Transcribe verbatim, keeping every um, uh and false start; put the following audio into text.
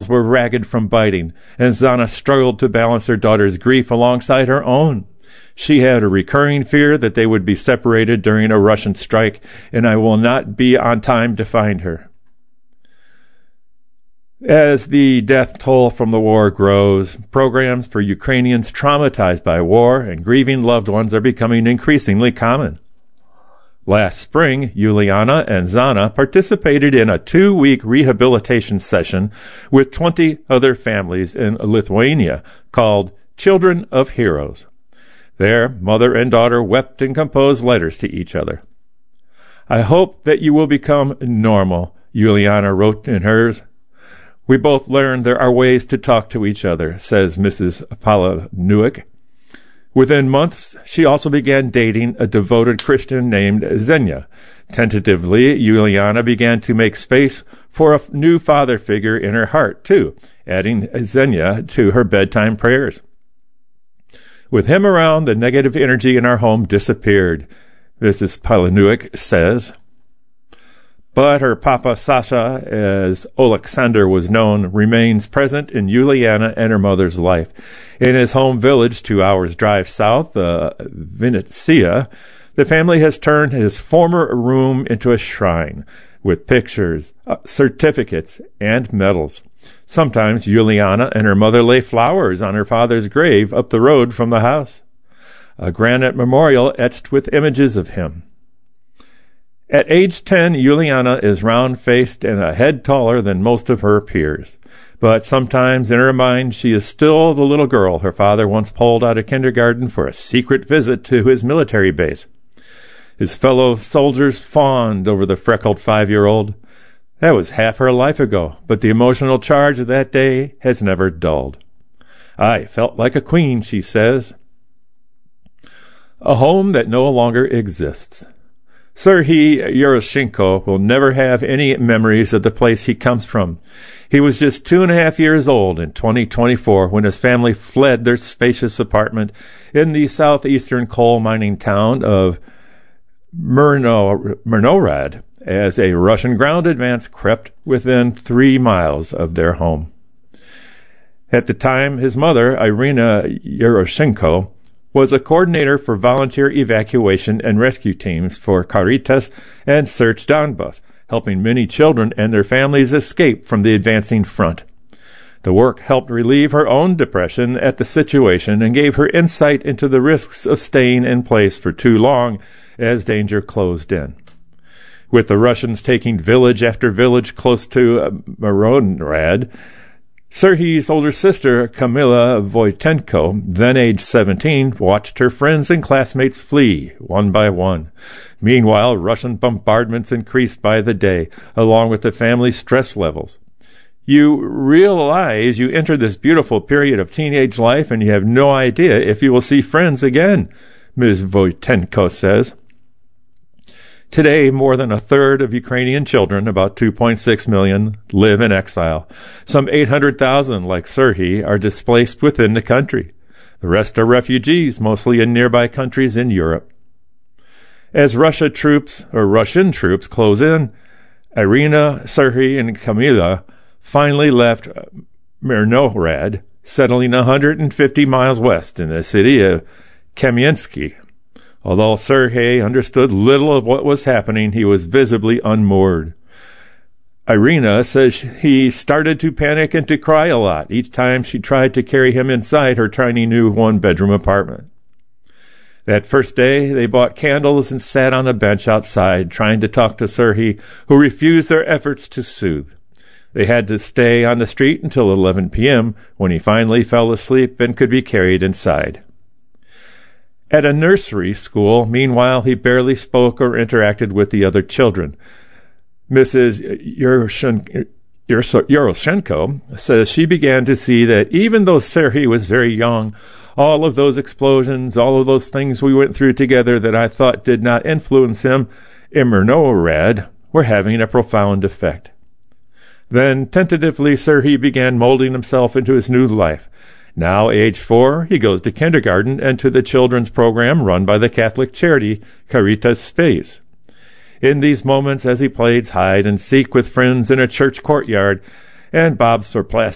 were ragged from biting, and Zana struggled to balance her daughter's grief alongside her own. She had a recurring fear that they would be separated during a Russian strike, and I will not be on time to find her. As the death toll from the war grows, programs for Ukrainians traumatized by war and grieving loved ones are becoming increasingly common. Last spring, Yuliana and Zana participated in a two-week rehabilitation session with twenty other families in Lithuania called Children of Heroes. There, mother and daughter wept and composed letters to each other. I hope that you will become normal, Yuliana wrote in hers. We both learned there are ways to talk to each other, says Missus Palanuik. Within months, she also began dating a devoted Christian named Zenya. Tentatively, Yuliana began to make space for a new father figure in her heart, too, adding Zenya to her bedtime prayers. With him around, the negative energy in our home disappeared, Missus Palanuik says. But her papa Sasha, as Oleksandr was known, remains present in Yuliana and her mother's life. In his home village, two hours drive south, uh, Vinnytsia, the family has turned his former room into a shrine with pictures, uh, certificates, and medals. Sometimes Yuliana and her mother lay flowers on her father's grave up the road from the house, a granite memorial etched with images of him. At age ten, Yuliana is round-faced and a head taller than most of her peers. But sometimes in her mind she is still the little girl her father once pulled out of kindergarten for a secret visit to his military base. His fellow soldiers fawned over the freckled five-year-old. That was half her life ago, but the emotional charge of that day has never dulled. I felt like a queen, she says. A home that no longer exists. Serhiy Yeroshenko will never have any memories of the place he comes from. He was just two and a half years old in twenty twenty-four when his family fled their spacious apartment in the southeastern coal mining town of Myrno, Myrnorad as a Russian ground advance crept within three miles of their home. At the time, his mother, Irina Yeroshenko, was a coordinator for volunteer evacuation and rescue teams for Caritas and Search Donbas, helping many children and their families escape from the advancing front. The work helped relieve her own depression at the situation and gave her insight into the risks of staying in place for too long as danger closed in. With the Russians taking village after village close to uh, Mironrad, Serhiy's older sister, Kamila Voitenko, then age seventeen, watched her friends and classmates flee, one by one. Meanwhile, Russian bombardments increased by the day, along with the family's stress levels. You realize you enter this beautiful period of teenage life and you have no idea if you will see friends again, Miz Voitenko says. Today, more than a third of Ukrainian children, about two point six million, live in exile. Some eight hundred thousand, like Serhiy, are displaced within the country. The rest are refugees, mostly in nearby countries in Europe. As Russia troops, or Russian troops, close in, Irina, Serhiy, and Kamila finally left Myrnorad, settling one hundred fifty miles west in the city of Kamiensky. Although Serhiy understood little of what was happening, he was visibly unmoored. Irina says he started to panic and to cry a lot each time she tried to carry him inside her tiny new one-bedroom apartment. That first day, they bought candles and sat on a bench outside, trying to talk to Serhiy, who refused their efforts to soothe. They had to stay on the street until eleven p.m., when he finally fell asleep and could be carried inside. At a nursery school, meanwhile, he barely spoke or interacted with the other children. Missus Yeroshenko says she began to see that even though Serhiy was very young, all of those explosions, all of those things we went through together that I thought did not influence him in Myrnorad were having a profound effect. Then, tentatively, Serhiy began molding himself into his new life. Now, age four, he goes to kindergarten and to the children's program run by the Catholic charity Caritas Space. In these moments, as he plays hide and seek with friends in a church courtyard and bobs for plastic